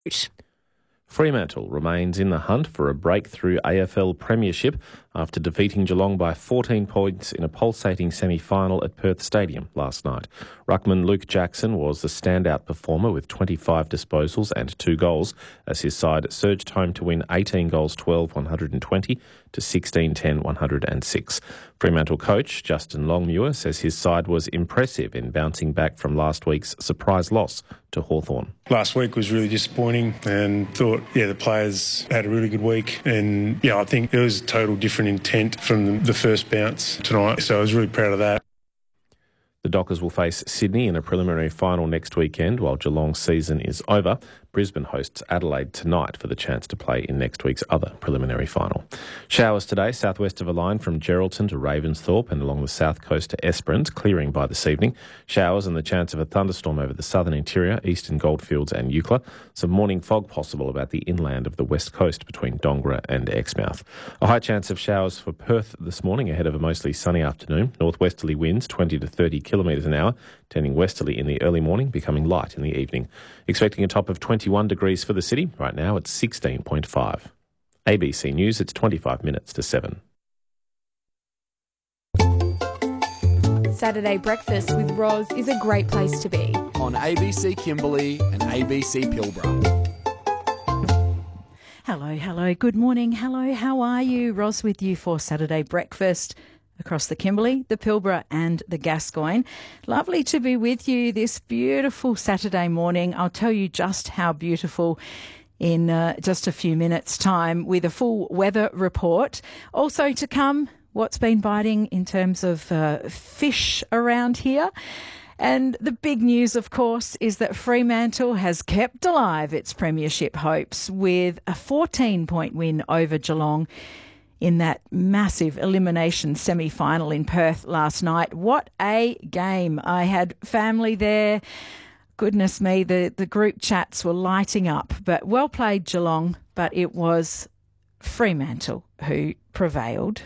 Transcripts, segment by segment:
Fremantle remains in the hunt for a breakthrough AFL premiership after defeating Geelong by 14 points in a pulsating semi-final at Perth Stadium last night. Ruckman Luke Jackson was the standout performer with 25 disposals and 2 goals as his side surged home to win 18 goals 12 120 to 16-10 106. Fremantle coach Justin Longmuir says his side was impressive in bouncing back from last week's surprise loss to Hawthorn. Last week was really disappointing and thought, the players had a really good week and, I think there was a total different intent from the first bounce tonight, so I was really proud of that. The Dockers will face Sydney in a preliminary final next weekend while Geelong's season is over. Brisbane hosts Adelaide tonight for the chance to play in next week's other preliminary final. Showers today, southwest of a line from Geraldton to Ravensthorpe and along the south coast to Esperance, clearing by this evening. Showers and the chance of a thunderstorm over the southern interior, eastern Goldfields and Eucla. Some morning fog possible about the inland of the west coast between Dongara and Exmouth. A high chance of showers for Perth this morning ahead of a mostly sunny afternoon. Northwesterly winds 20 to 30 kilometres an hour, turning westerly in the early morning, becoming light in the evening. Expecting a top of 21 degrees for the city. Right now it's 16.5. ABC News, it's 25 minutes to 7. Saturday breakfast with Roz is a great place to be. On ABC Kimberley and ABC Pilbara. Hello, good morning. Hello, how are you? Roz with you for Saturday breakfast across the Kimberley, the Pilbara and the Gascoyne. Lovely to be with you this beautiful Saturday morning. I'll tell you just how beautiful in just a few minutes' time with a full weather report. Also to come, what's been biting in terms of fish around here. And the big news, of course, is that Fremantle has kept alive its premiership hopes with a 14-point win over Geelong in that massive elimination semi-final in Perth last night. What a game. I had family there. Goodness me, the group chats were lighting up. But well played, Geelong, but it was Fremantle who prevailed.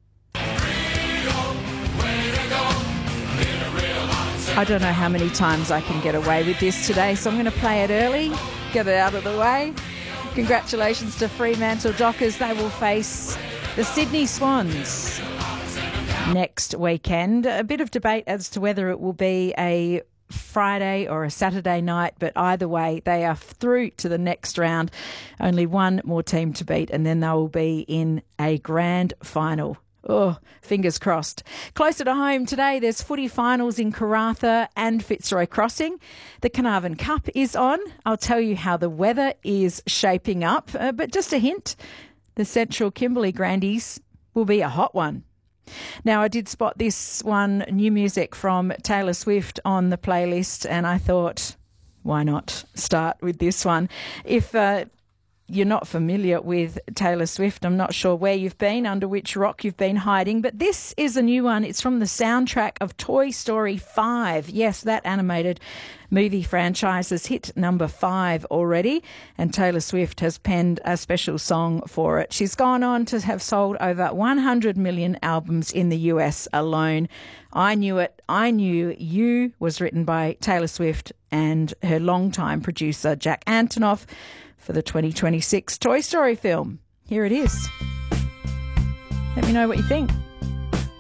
I don't know how many times I can get away with this today, so I'm going to play it early, get it out of the way. Congratulations to Fremantle Dockers. They will face the Sydney Swans next weekend. A bit of debate as to whether it will be a Friday or a Saturday night, but either way, they are through to the next round. Only one more team to beat, and then they will be in a grand final. Oh, fingers crossed. Closer to home today, there's footy finals in Karratha and Fitzroy Crossing. The Carnarvon Cup is on. I'll tell you how the weather is shaping up, but just a hint, the Central Kimberley Grandies will be a hot one. Now, I did spot this one, new music from Taylor Swift on the playlist, and I thought, why not start with this one? If you're not familiar with Taylor Swift, I'm not sure where you've been, under which rock you've been hiding, but this is a new one. It's from the soundtrack of Toy Story 5. Yes, that animated movie franchise has hit number 5 already, and Taylor Swift has penned a special song for it. She's gone on to have sold over 100 million albums in the US alone. I Knew It, I Knew You was written by Taylor Swift and her longtime producer Jack Antonoff for the 2026 Toy Story film. Here it is. Let me know what you think.